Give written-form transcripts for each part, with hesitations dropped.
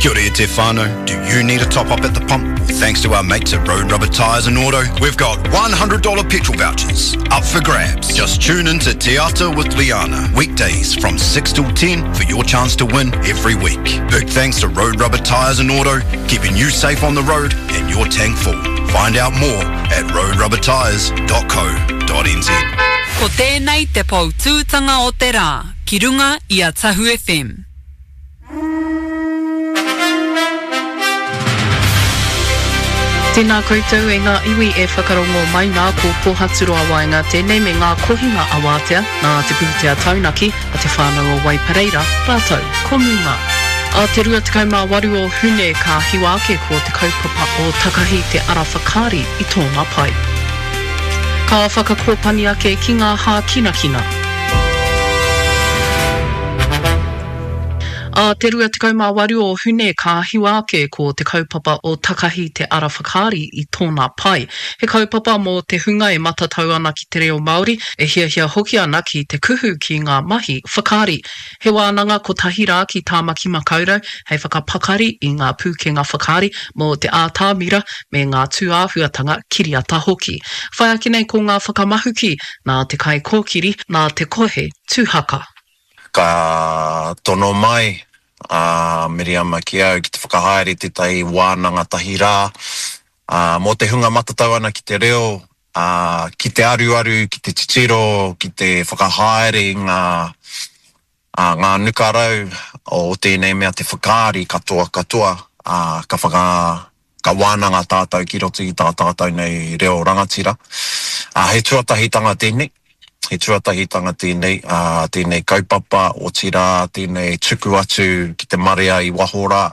Kia ora te whānau. Do you need a top up at the pump? Well, thanks to our mates at Road Rubber Tyres and Auto, we've got $100 petrol vouchers up for grabs. Just tune in to Te Ata with Liana, weekdays from 6 till 10 for your chance to win every week. Big thanks to Road Rubber Tyres and Auto, keeping you safe on the road and your tank full. Find out more at roadrubbertyres.co.nz. Ko tēnei te pou tūtanga o te rā, ki runga i a Tahu FM. Tēnā koutou e ngā iwi e whakarongo mai ngā ko pōhaturo awaenga tēnei me ngā kohinga awātea nā te pūtea taunaki a te whānau o Waipareira, rātou, ko munga. A te rua tekau mā waru o hune ka hiwa ake ko te kaupapa o takahi te ara whakari i tōna pai. Ka whakakōpani ake ki ngā hā kinakina. A te rua tekau mā waru o hune ka hiwa ake ko te kaupapa o takahi te ara whakari i tōna pai. He kaupapa mō te hunga e matatau ana ki te reo Māori, e hia hoki ana ki te kuhu ki ngā mahi whakari. He wānanga ko tahira ki tāmaki makaurau, hei whakapakari i ngā pūkenga whakari mō te ātāmira me ngā tūāhuatanga kiriata hoki. Whai ake nei ko ngā whakamahuki nā te kai kōkiri nā te kohe tūhaka. Ka tono mai, Miriama ki au ki te whakahaere te tai wānanga tahi rā, mō te hunga matatau ana ki te reo, ki te aru, ki te titiro, ki te whakahaere ngā nukarau o tēnei mea te whakaari katoa, ka wānanga tātou ki roto i tā tātou nei reo rangatira. He tuatahitanga tēnei. He tuatahitanga tēnei, tēnei kaupapa o tira, tēnei tuku atu ki te marea i wahora,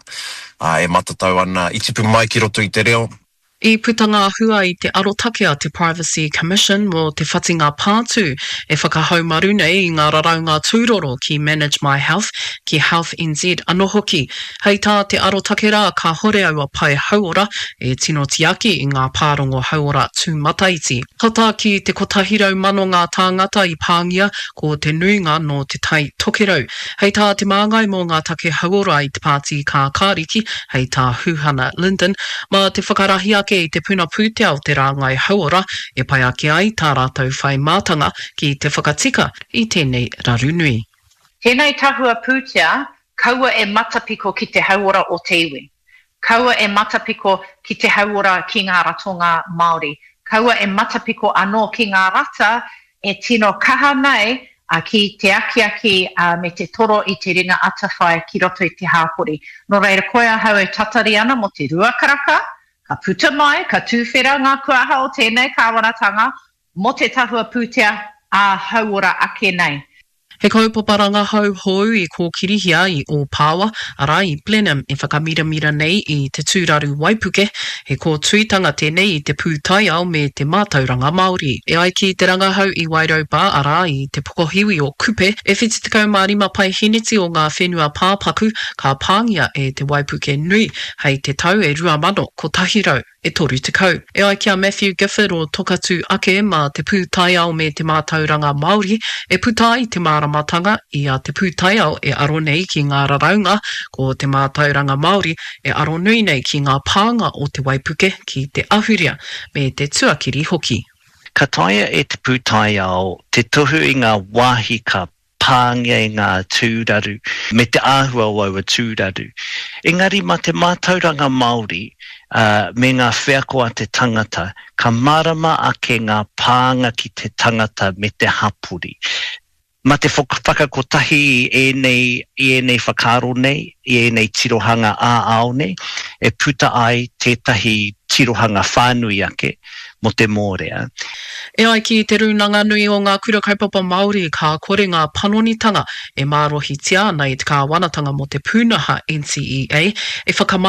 e matatau ana itipu mai ki roto i te reo. I putanga hua i te arotake a te Privacy Commission mō te whatinga pātū e whakahaumaru nei i ngā raraunga tūroro ki Manage My Health ki Health NZ anō hoki. Hei tā te arotake rā ka hore aua pai hauora e tino tiaki i ngā pārongo hauora tūmataiti. Hata ki te kotahirau mano ngā tāngata i Pāngia ko te nuinga no te tai tokerau. Hei tā te māngai mō ngā take hauora i te pāti ka kāriki, hei tā Huhana Linden, ma te whakarahi ake i te puna pūtea o te rāngai hauora e pai ake ai tā rātou whai mātanga ki te whakatika i tēnei rarunui. Tēnei tahua pūtea, kaua e matapiko ki te hauora o te iwi. Kaua e matapiko ki te hauora ki ngā ratonga Māori. Kaua e matapiko anō ki ngā rata e tino kaha nei ki te aki me te toro i te ringa atawhai ki roto i te hāpori. No reira koe ahau e tatari ana mo te ruakaraka, ka puta mai, ka tūwhera ngā kuaha o tēnei kāwanatanga, mo te tahua pūtea a hauora ake nei. He kaupaparanga hau hou i kōkirihia i o Pāwa, ara i Blenheim e whakamiramira nei i te tūraru Waipuke, he kō tuitanga tēnei i te pūtaiao me te mātauranga Māori. E ai ki te rangahau i Wairopa, ara i te pokohiwi o Kupe, e whititikau mārima pai hiniti o ngā whenua pāpaku ka Pāngia e te Waipuke nui, hei te tau e rua mano ko tahirau. E toru te kau. E ai kia Matthew Gifford o tokatu ake ma te pūtaiao me te mātauranga Māori, e putai te māramatanga i a te pūtaiao e aro nei ki ngā raraunga ko te mātauranga Māori e aro nui nei ki ngā pānga o te Waipuke ki te ahuria me te tuakiri hoki. Ka taia e te pūtaiao, te tohu i ngā wāhi ka pāngia i ngā tūraru, me te āhua waua tūraru. Engari ma te mātauranga Māori, me ngā wheakoa te tangata, ka marama ake ngā pānga ki te tangata me te hapuri. Ma te whakakotahi i enei whakaro nei, i enei tirohanga āao nei, e puta ai tētahi tirohanga whānui ake mo te mōrea. E ai ki te runanga nui o ngā kura kaupapa Māori ka kore ngā panonitanga e mārohi tia nei te kāwanatanga mo te pūnaha NCEA e whakamā